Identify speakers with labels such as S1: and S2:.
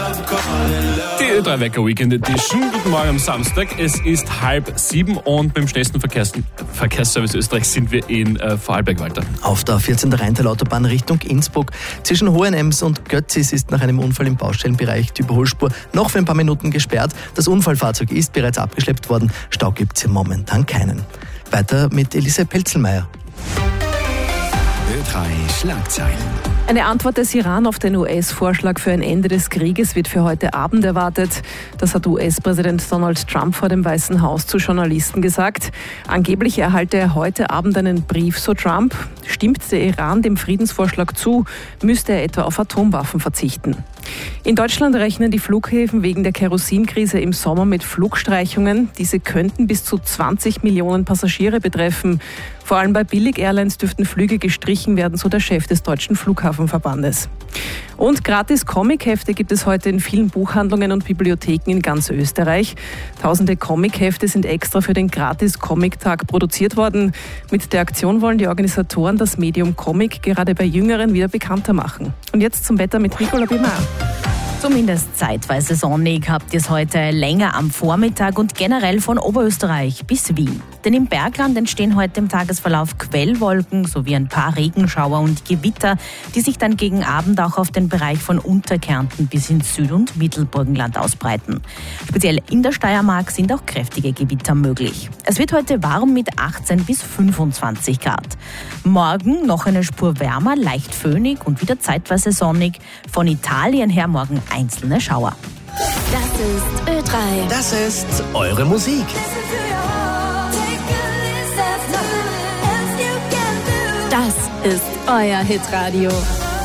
S1: Die Ö3 Wecker Weekend Edition. Guten Morgen am Samstag. Es ist 6:30 und beim schnellsten Verkehrsservice Österreich sind wir in Vorarlberg, Walter.
S2: Auf der 14. Rheintal-Autobahn Richtung Innsbruck zwischen Hohenems und Götzis ist nach einem Unfall im Baustellenbereich die Überholspur noch für ein paar Minuten gesperrt. Das Unfallfahrzeug ist bereits abgeschleppt worden. Stau gibt es hier momentan keinen. Weiter mit Elise Pelzelmeier.
S3: Ö3 Schlagzeilen.
S4: Eine Antwort des Iran auf den US-Vorschlag für ein Ende des Krieges wird für heute Abend erwartet. Das hat US-Präsident Donald Trump vor dem Weißen Haus zu Journalisten gesagt. Angeblich erhalte er heute Abend einen Brief, so Trump. Stimmt der Iran dem Friedensvorschlag zu, müsste er etwa auf Atomwaffen verzichten. In Deutschland rechnen die Flughäfen wegen der Kerosinkrise im Sommer mit Flugstreichungen. Diese könnten bis zu 20 Millionen Passagiere betreffen. Vor allem bei Billig-Airlines dürften Flüge gestrichen werden, so der Chef des Deutschen Flughafenverbandes. Und gratis Comichefte gibt es heute in vielen Buchhandlungen und Bibliotheken in ganz Österreich. Tausende Comichefte sind extra für den gratis Comic-Tag produziert worden. Mit der Aktion wollen die Organisatoren das Medium Comic gerade bei Jüngeren wieder bekannter machen. Und jetzt zum Wetter mit Nicola Bimar.
S5: Zumindest zeitweise sonnig habt ihr es heute länger am Vormittag und generell von Oberösterreich bis Wien. Denn im Bergland entstehen heute im Tagesverlauf Quellwolken sowie ein paar Regenschauer und Gewitter, die sich dann gegen Abend auch auf den Bereich von Unterkärnten bis ins Süd- und Mittelburgenland ausbreiten. Speziell in der Steiermark sind auch kräftige Gewitter möglich. Es wird heute warm mit 18 bis 25 Grad. Morgen noch eine Spur wärmer, leicht föhnig und wieder zeitweise sonnig. Von Italien her morgen einzelne Schauer.
S6: Das ist Ö3.
S3: Das ist eure Musik.
S6: Das ist euer Hitradio.